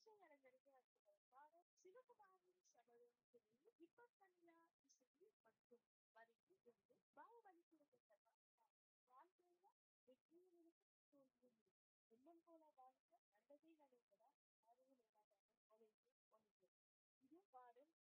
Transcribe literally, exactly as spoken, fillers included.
சிவகுமாரின் சபதத்தில் இப்பத்தனியா இசை மற்றும் வரிகள் இருந்து பாகுபலி குறிப்பிட்ட வாழ்க்கையில வெற்றியிலிருந்து தோன்றும் எண்ணம் போல வாழ்க்கை நல்லதே நடைபெற அறிவு ஒன்று இது பாடல்